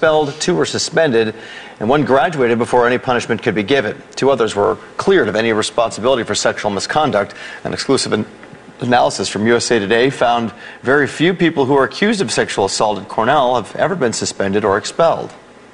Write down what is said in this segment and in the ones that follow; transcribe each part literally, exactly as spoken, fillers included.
expelled, two were suspended, and one graduated before any punishment could be given. Two others were cleared of any responsibility for sexual misconduct. An exclusive an- analysis from U S A Today found very few people who are accused of sexual assault at Cornell have ever been suspended or expelled.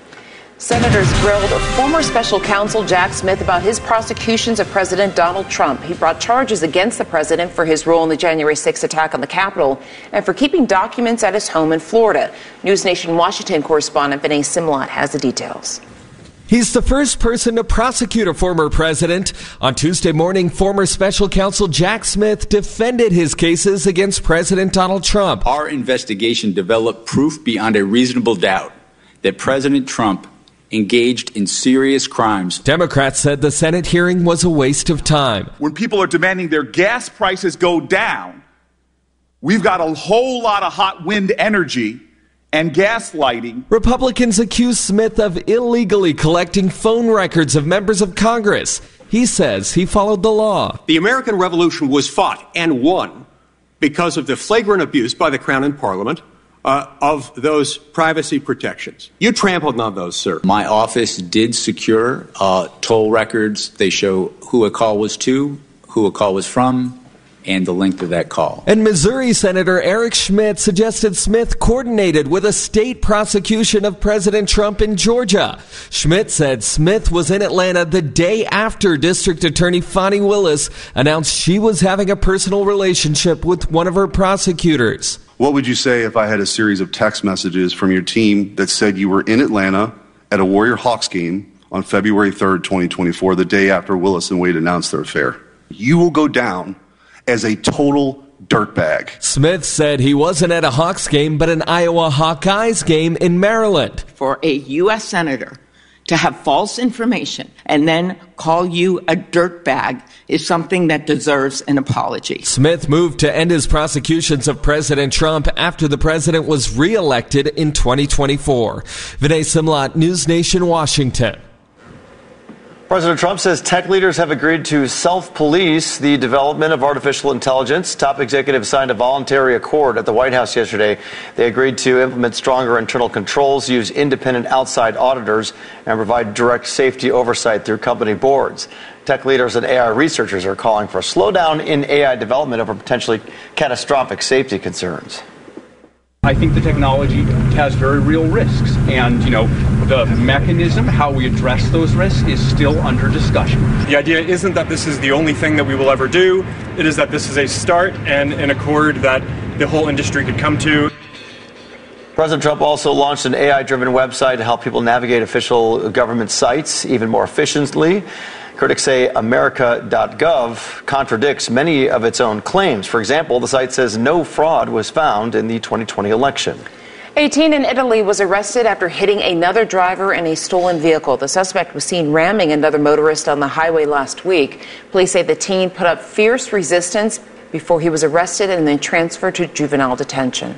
Senators grilled former special counsel Jack Smith about his prosecutions of President Donald Trump. He brought charges against the president for his role in the January sixth attack on the Capitol and for keeping documents at his home in Florida. News Nation Washington correspondent Vinay Simlat has the details. He's the first person to prosecute a former president. On Tuesday morning, former special counsel Jack Smith defended his cases against President Donald Trump. Our investigation developed proof beyond a reasonable doubt that President Trump engaged in serious crimes. Democrats said the Senate hearing was a waste of time. When people are demanding their gas prices go down, we've got a whole lot of hot wind energy and gaslighting. Republicans accuse Smith of illegally collecting phone records of members of Congress. He says he followed the law. The American Revolution was fought and won because of the flagrant abuse by the Crown and Parliament uh, of those privacy protections. You trampled on those, sir. My office did secure uh, toll records. They show who a call was to, who a call was from, and the length of that call. And Missouri Senator Eric Schmidt suggested Smith coordinated with a state prosecution of President Trump in Georgia. Schmidt said Smith was in Atlanta the day after District Attorney Fani Willis announced she was having a personal relationship with one of her prosecutors. What would you say if I had a series of text messages from your team that said you were in Atlanta at a Warrior Hawks game on February third, twenty twenty-four, the day after Willis and Wade announced their affair? You will go down as a total dirtbag. Smith said he wasn't at a Hawks game, but an Iowa Hawkeyes game in Maryland. For a U S senator to have false information and then call you a dirtbag is something that deserves an apology. Smith moved to end his prosecutions of President Trump after the president was reelected in twenty twenty-four. Vinay Simlat, News Nation, Washington. President Trump says tech leaders have agreed to self-police the development of artificial intelligence. Top executives signed a voluntary accord at the White House yesterday. They agreed to implement stronger internal controls, use independent outside auditors, and provide direct safety oversight through company boards. Tech leaders and A I researchers are calling for a slowdown in A I development over potentially catastrophic safety concerns. I think the technology has very real risks, and, you know, the mechanism, how we address those risks, is still under discussion. The idea isn't that this is the only thing that we will ever do. It is that this is a start and an accord that the whole industry could come to. President Trump also launched an A I-driven website to help people navigate official government sites even more efficiently. Critics say America dot gov contradicts many of its own claims. For example, the site says no fraud was found in the twenty twenty election. A teen in Italy was arrested after hitting another driver in a stolen vehicle. The suspect was seen ramming another motorist on the highway last week. Police say the teen put up fierce resistance before he was arrested and then transferred to juvenile detention.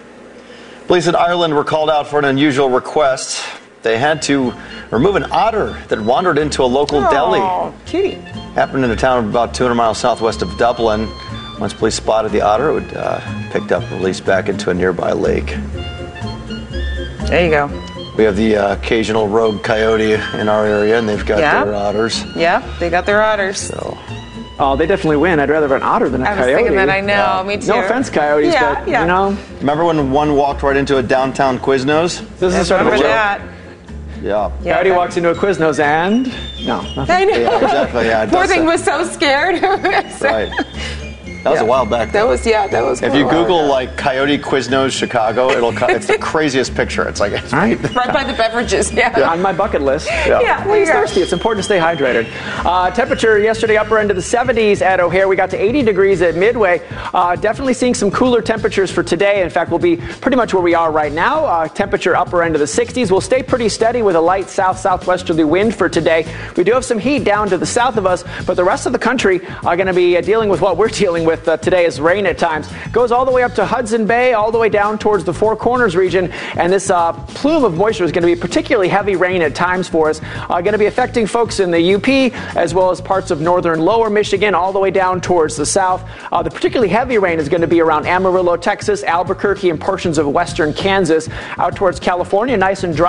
Police in Ireland were called out for an unusual request. They had to remove an otter that wandered into a local oh, deli. Cutie. Happened in a town about two hundred miles southwest of Dublin. Once police spotted the otter, it would uh, picked up and released back into a nearby lake. There you go. We have the uh, occasional rogue coyote in our area, and they've got yeah. their otters. Yeah, they got their otters. So. Oh, they definitely win. I'd rather have an otter than a I coyote. I was thinking that, I know. Yeah. Me too. No offense, coyotes, yeah, but, yeah. you know. Remember when one walked right into a downtown Quiznos? This is sort of a Remember joke. that. Yeah. yeah. Coyote walks into a Quiznos and no, nothing. I know. Yeah, exactly. Yeah, Poor thing that. was so scared. Right. That was yeah. a while back. That though. was yeah. That was. If cool. you Google like Coyote Quiznos Chicago, it'll co- it's the craziest picture. It's like it's right. right by the beverages. Yeah. yeah. On my bucket list. Yeah. yeah Well, he's thirsty. It's important to stay hydrated. Uh, temperature yesterday upper end of the seventies at O'Hare. We got to eighty degrees at Midway. Uh, definitely seeing some cooler temperatures for today. In fact, we'll be pretty much where we are right now. Uh, temperature upper end of the sixties. We'll stay pretty steady with a light south-southwesterly wind for today. We do have some heat down to the south of us, but the rest of the country are going to be uh, dealing with what we're dealing with uh, today as rain at times. Goes all the way up to Hudson Bay, all the way down towards the Four Corners region, and this uh, plume of moisture is going to be particularly heavy rain at times for us. Uh, going to be affecting folks in the U P as well as parts of northern lower Michigan, all the way down towards the south. Uh, the particularly heavy rain is going to be around Amarillo, Texas, Albuquerque, and portions of western Kansas, out towards California, nice and dry.